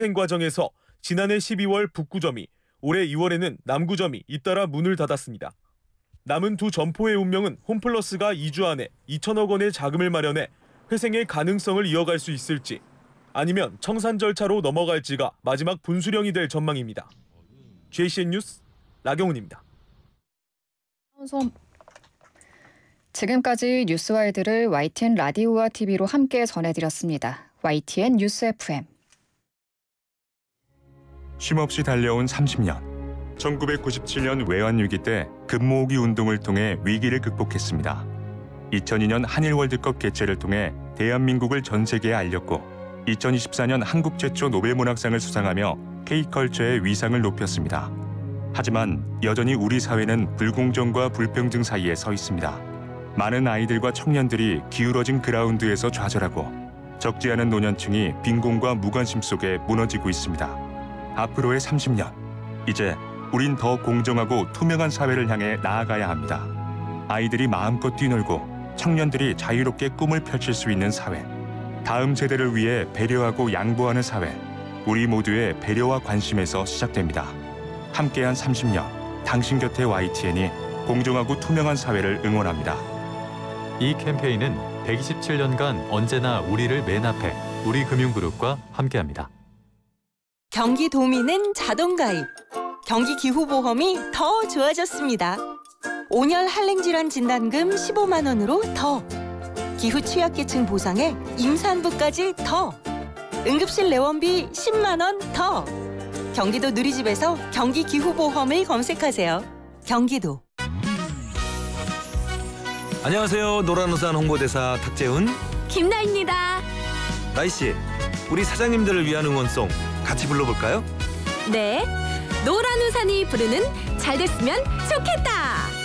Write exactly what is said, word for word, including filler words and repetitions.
행 과정에서 지난해 십이월 북구점이, 올해 이월에는 남구점이 잇따라 문을 닫았습니다. 남은 두 점포의 운명은 홈플러스가 이 주 안에 이천억 원의 자금을 마련해 회생의 가능성을 이어갈 수 있을지, 아니면 청산 절차로 넘어갈지가 마지막 분수령이 될 전망입니다. 제이씨엔 뉴스 나경훈입니다. 지금까지 뉴스와이드를 와이티엔 라디오와 티비로 함께 전해드렸습니다. 와이티엔 뉴스 에프엠. 쉼없이 달려온 삼십 년. 천구백구십칠 년 외환위기 때 금모으기 운동을 통해 위기를 극복했습니다. 이천이 년 한일 월드컵 개최를 통해 대한민국을 전 세계에 알렸고, 이천이십사 년 한국 최초 노벨문학상을 수상하며 K컬처의 위상을 높였습니다. 하지만 여전히 우리 사회는 불공정과 불평등 사이에 서 있습니다. 많은 아이들과 청년들이 기울어진 그라운드에서 좌절하고, 적지 않은 노년층이 빈곤과 무관심 속에 무너지고 있습니다. 앞으로의 삼십 년, 이제 우린 더 공정하고 투명한 사회를 향해 나아가야 합니다. 아이들이 마음껏 뛰놀고 청년들이 자유롭게 꿈을 펼칠 수 있는 사회, 다음 세대를 위해 배려하고 양보하는 사회, 우리 모두의 배려와 관심에서 시작됩니다. 함께한 삼십 년, 당신 곁에 와이티엔이 공정하고 투명한 사회를 응원합니다. 이 캠페인은 백이십칠 년간 언제나 우리를 맨 앞에 우리금융그룹과 함께합니다. 경기도민은 자동가입, 경기기후보험이 더 좋아졌습니다. 온열 한랭질환 진단금 십오만 원으로 더, 기후 취약계층 보상에 임산부까지 더, 응급실 내원비 십만 원 더. 경기도 누리집에서 경기기후보험을 검색하세요. 경기도. 안녕하세요. 노란우산 홍보대사 탁재훈, 김나입니다. 나이씨, 우리 사장님들을 위한 응원송 같이 불러볼까요? 네, 노란우산이 부르는 잘 됐으면 좋겠다.